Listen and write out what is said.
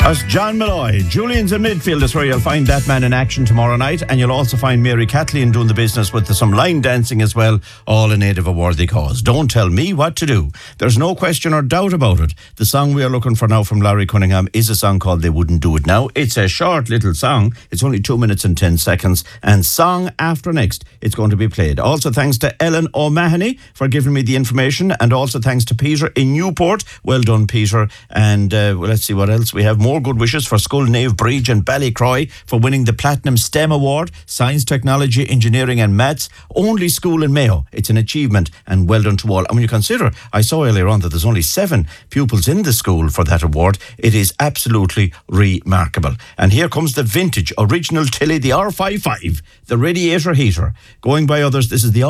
That's John Malloy. Julian's in midfield. That's where you'll find that man in action tomorrow night. And you'll also find Mary Kathleen doing the business with some line dancing as well, all in aid of a worthy cause. Don't tell me what to do. There's no question or doubt about it. The song we are looking for now from Larry Cunningham is a song called They Wouldn't Do It Now. It's a short little song. It's only 2 minutes and 10 seconds. And song after next, it's going to be played. Also thanks to Ellen O'Mahony for giving me the information. And also thanks to Peter in Newport. Well done, Peter. And let's see what else. We have more good wishes for Scull, Nave, Bridge and Ballycroy for winning the Platinum STEM Award, Science, Technology, Engineering and Maths. Only school in Mayo. It's an achievement and well done to all. And when you consider, I saw earlier on that there's only 7 pupils in the school for that award, it is absolutely remarkable. And here comes the vintage original Tilly, the R55, the radiator heater. Going by others, this is the